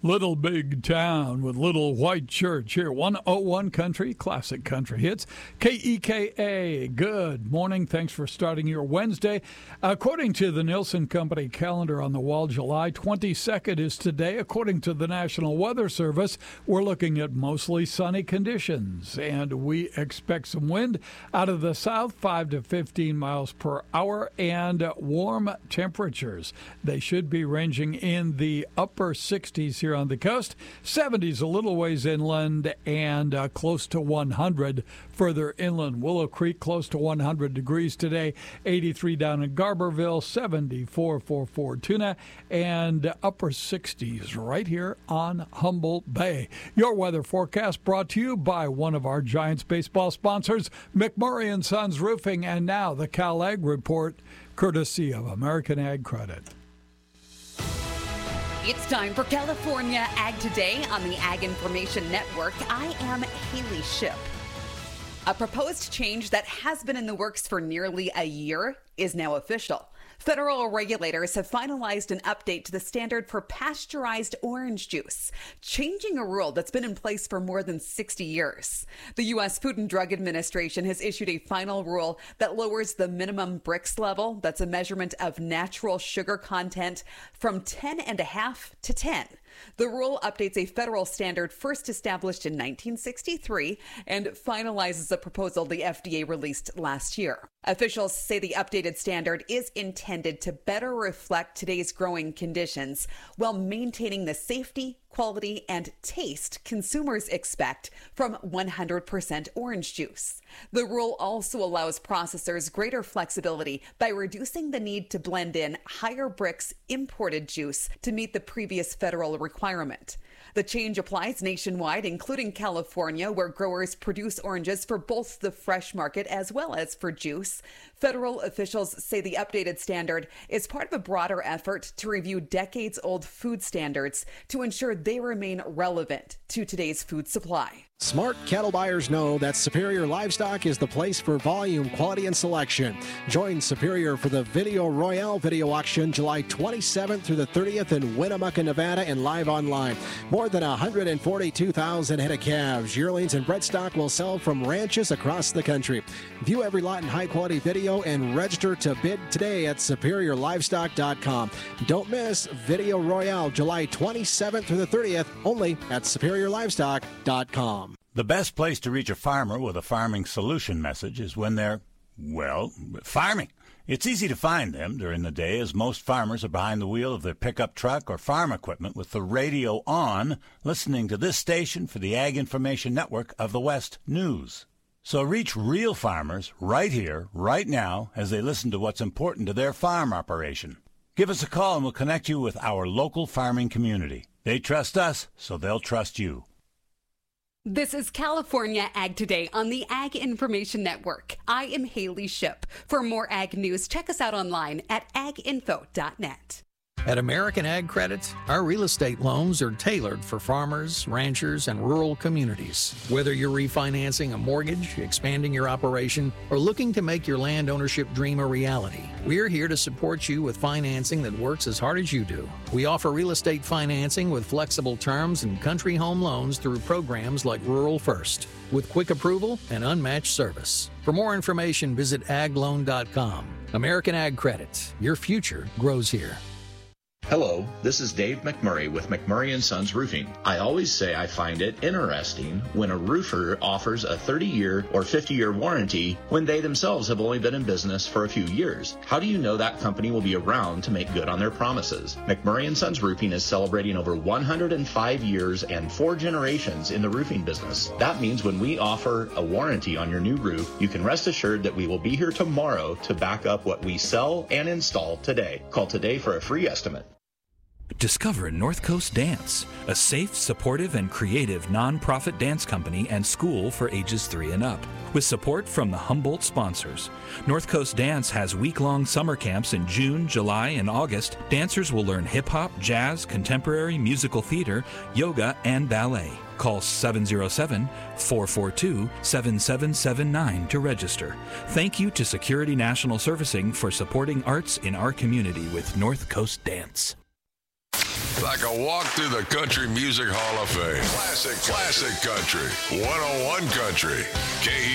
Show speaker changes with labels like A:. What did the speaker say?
A: Little Big Town with Little White Church here. 101 Country, classic country hits. KEKA, good morning. Thanks for starting your Wednesday. According to the Nielsen Company calendar on the wall, July 22nd is today. According to the National Weather Service, we're looking at mostly sunny conditions, and we expect some wind out of the south, 5 to 15 miles per hour, and warm temperatures. They should be ranging in the upper 60s here on the coast, 70s a little ways inland, and close to 100 further inland. Willow Creek close to 100 degrees today, 83 down in Garberville, 74 for Fortuna, and upper 60s right here on Humboldt Bay. Your weather forecast brought to you by one of our Giants baseball sponsors, McMurray and Sons Roofing, and now the Cal Ag Report, courtesy of American Ag Credit.
B: It's time for California Ag Today on the Ag Information Network. I am Haley Ship. A proposed change that has been in the works for nearly a year is now official. Federal regulators have finalized an update to the standard for pasteurized orange juice, changing a rule that's been in place for more than 60 years. The U.S. Food and Drug Administration has issued a final rule that lowers the minimum Brix level, that's a measurement of natural sugar content, from 10.5 to 10. The rule updates a federal standard first established in 1963 and finalizes a proposal the FDA released last year. Officials say the updated standard is intended to better reflect today's growing conditions while maintaining the safety, quality, and taste consumers expect from 100% orange juice. The rule also allows processors greater flexibility by reducing the need to blend in higher Brix imported juice to meet the previous federal requirement. The change applies nationwide, including California, where growers produce oranges for both the fresh market as well as for juice. Federal officials say the updated standard is part of a broader effort to review decades-old food standards to ensure they remain relevant to today's food supply.
C: Smart cattle buyers know that Superior Livestock is the place for volume, quality, and selection. Join Superior for the Video Royale video auction July 27th through the 30th in Winnemucca, Nevada, and live online. More than 142,000 head of calves, yearlings, and bred stock will sell from ranches across the country. View every lot in high-quality video and register to bid today at SuperiorLivestock.com. Don't miss Video Royale July 27th through the 30th, only at SuperiorLivestock.com.
D: The best place to reach a farmer with a farming solution message is when they're, well, farming. It's easy to find them during the day, as most farmers are behind the wheel of their pickup truck or farm equipment with the radio on, listening to this station for the Ag Information Network of the West News. So reach real farmers right here, right now, as they listen to what's important to their farm operation. Give us a call and we'll connect you with our local farming community. They trust us, so they'll trust you.
B: This is California Ag Today on the Ag Information Network. I am Haley Ship. For more ag news, check us out online at aginfo.net.
E: At American Ag Credit, our real estate loans are tailored for farmers, ranchers, and rural communities. Whether you're refinancing a mortgage, expanding your operation, or looking to make your land ownership dream a reality, we're here to support you with financing that works as hard as you do. We offer real estate financing with flexible terms and country home loans through programs like Rural First, with quick approval and unmatched service. For more information, visit agloan.com. American Ag Credit. Your future grows here.
F: Hello, this is Dave McMurray with McMurray & Sons Roofing. I always say I find it interesting when a roofer offers a 30-year or 50-year warranty when they themselves have only been in business for a few years. How do you know that company will be around to make good on their promises? McMurray & Sons Roofing is celebrating over 105 years and 4 generations in the roofing business. That means when we offer a warranty on your new roof, you can rest assured that we will be here tomorrow to back up what we sell and install today. Call today for a free estimate.
G: Discover North Coast Dance, a safe, supportive, and creative nonprofit dance company and school for ages 3 and up. With support from the Humboldt sponsors, North Coast Dance has week-long summer camps in June, July, and August. Dancers will learn hip-hop, jazz, contemporary, musical theater, yoga, and ballet. Call 707-442-7779 to register. Thank you to Security National Servicing for supporting arts in our community with North Coast Dance.
H: Like a walk through the Country Music Hall of Fame. Classic country. 101 Country.